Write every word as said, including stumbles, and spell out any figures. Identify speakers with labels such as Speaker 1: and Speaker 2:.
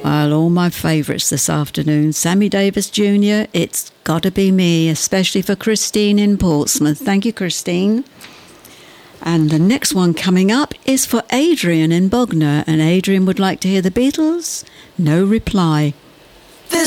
Speaker 1: Well, all my favourites this afternoon. Sammy Davis Junior, It's Gotta Be Me, especially for Christine in Portsmouth. Thank you, Christine. And the next one coming up is for Adrian in Bognor, and Adrian would like to hear the Beatles, No Reply.